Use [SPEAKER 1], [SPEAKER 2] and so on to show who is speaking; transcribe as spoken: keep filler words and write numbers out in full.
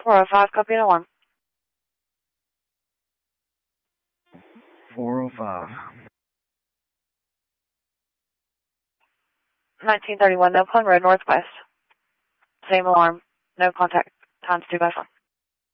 [SPEAKER 1] four oh five, copy an alarm.
[SPEAKER 2] four oh five.
[SPEAKER 1] nineteen thirty-one, No Pun Road, Northwest. Same alarm. No contact. Times two by phone.